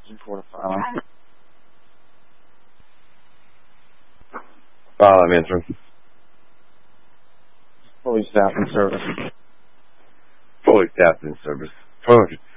Report a filing. I'm answering. Fully staffed in service. Fully staffed in service. 400.